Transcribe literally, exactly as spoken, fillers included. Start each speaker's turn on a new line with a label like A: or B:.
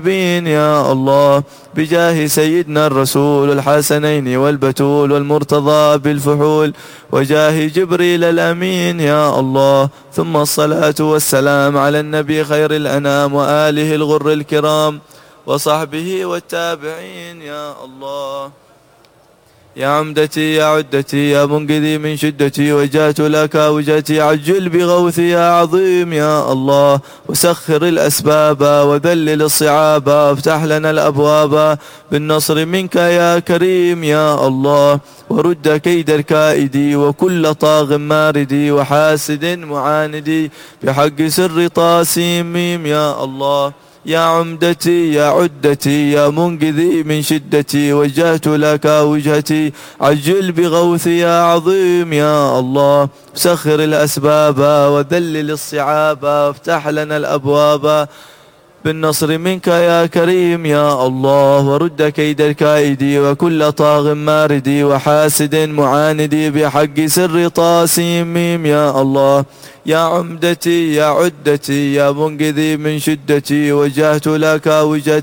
A: يا الله بجاه سيدنا الرسول الحسنين والبتول والمرتضى بالفحول وجاه جبريل الأمين يا الله. ثم الصلاة والسلام على النبي خير الأنام وآله الغر الكرام وصحبه والتابعين يا الله. يا عمدتي يا عدتي يا منقذي من شدتي وجهت لك وجهتي عجل بغوثي يا عظيم يا الله. وسخر الأسباب وذلل الصعاب وافتح لنا الأبواب بالنصر منك يا كريم يا الله. ورد كيد الكائد وكل طاغ مارد وحاسد معاند بحق سر طاسيم يا الله. يا عمدتي يا عدتي يا منقذي من شدتي وجهت لك وجهتي عجل بغوثي يا عظيم يا الله. سخر الأسباب وذلل الصعاب وافتح لنا الأبواب بالنصر منك يا كريم يا الله. ورد كيد الكائد وكل طاغ مارد وحاسد معاند بحق سر طاسيم يا الله. يا عمدتي يا عدتي يا منقذي من شدتي وجهت لك وجهتي